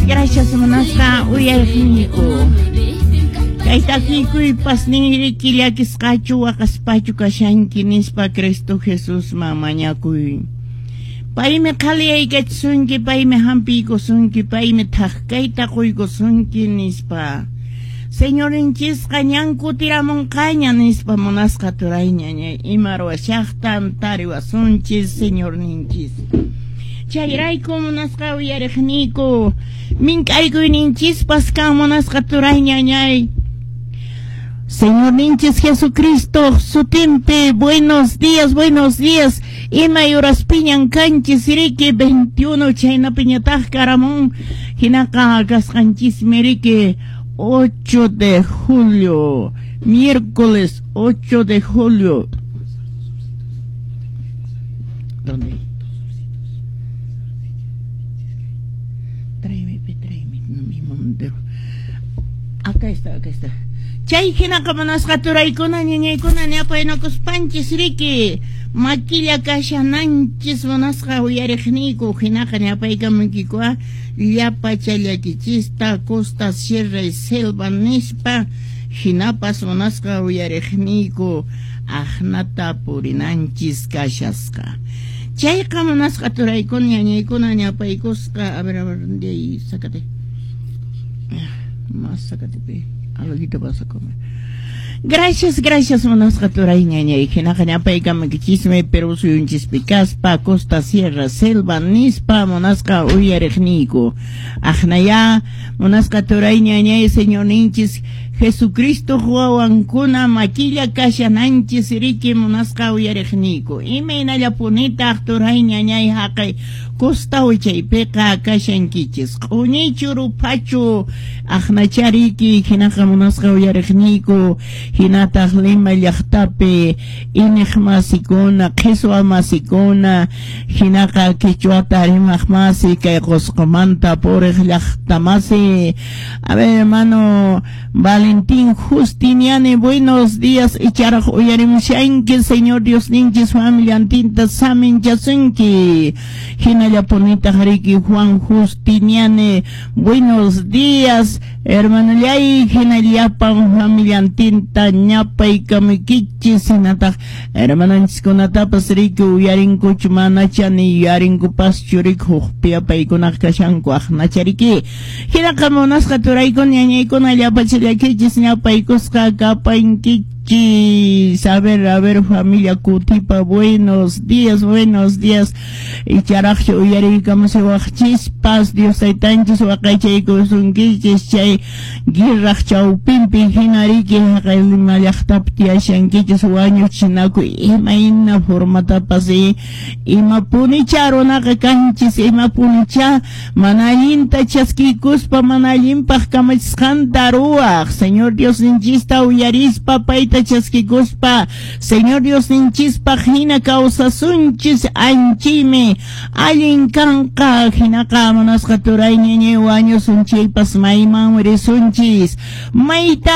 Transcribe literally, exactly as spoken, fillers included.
gracias manasqa uyarqniku. Kay takikuypas ninri killakisqachu waqaspachu kashanki nispa Cristo Jesús mamañakuy. Paymi qhaliyaykachisunki, paymi hampiykusunki, paymi thaqkayta quykusunki nispa. Señorinchis ñan kutiramunqaña nispa munasqa turayñaña imarwashaqta antariwasunchis señorninchis. Chayrayku munasqa uyariqniku mink'aykuyninchispas kan munasqa turayñañay. Señorninchis Jesucristo sutimpi buenos días, buenos días. Ima yuraspiñan kanchis riki veintiuno chayna piñataq karamun hinaqa kasqanchis miriki ocho de julio, miércoles ocho de julio. ¿Dónde? Tráeme, tráeme, no mi montero. Acá está, acá está. Chay hinaqa manasqa turaykuna ñañaykuna ñapaynakuspanchis riki maquilla kashananchis manasqa uyariqniku hinaqa ñapaykamunkikuqa llapa challakichista costa sierra y selva nispa hinapas manasqa uyariqniku ahnata purinanchis kashasqa chayqa manasqa turaykuna ñañaykuna ñapaykusqa a ver a ver de ahí sácate más sácate pe. Algo vas a comer. Gracias, gracias, manasqa turayñañay. Hinaqa ñapaykamunkichismi Perú suyunchis Picaspa, Costa Sierra, Selva, Nispa, manasqa uyariqniku. Ahnaya, manasqa turayñañay, señorninchis Jesucristo huawankuna maquilla kashananchis riki manasqa uyariqniku. Imaynalla punitaq turayñañay haqay Costa Huichaypiqa kashankichis. Q'unichu rupachu ahnachariki hinaqa manasqa uyariqniku. Hinataq Lima llaqtapi iniq masikuna, qhiswa masikuna, hinaqa quichuata rimaq masi kay Qusqumanta puriq llaqtamasi. A ver, hermano Valentín Justiniani, buenos días. Icharaq uyarimushanki, Señor Dios ninchis familia antinta samin chasunki. Hinalla punita riki Juan Justiniani, buenos días. Hermano Lay, hinallapan familia antinta ñapaykamukichis hinataq hermananchikkunatapas riki uyarinkuchu manachani uyarinkupas churik huqpiya paykunaq kashanku ahnachariki. Hinaqa munasqa turaykuna ñañaykuna llapa challakichis ñapaykusqa kapankichis. A ver, a ver, familia Kutipa, buenos días, buenos días. Y charaqchu uyariykamusi waqchispas, Dios taytanchis waqaychaykusunkichis chay guirraq chawpinpi hinariki haqay Lima llaqtapi tiyashankichis wañuchinaku ima ina formatapas ima punicha runaqa kanchis ima punicha mana allinta chaskikuspa mana allinpaq kamachisqanta ruwaq Señor Dios ninchista uyarispa payta chaskikuspa Señor Dios ninchispa hina kawsasunchis anchimi allin kanqa hinaqa manasqa turayñañay wañusunchaypas mayman risunchis mayta